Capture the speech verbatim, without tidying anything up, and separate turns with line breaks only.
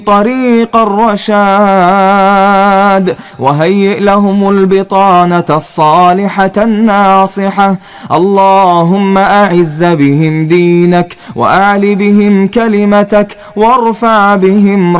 طريق الرشاد، وهيئ لهم البطانة الصالحة الناصحة. اللهم أعز بهم دينك، وأعل بهم كلمتك، وارفع بهم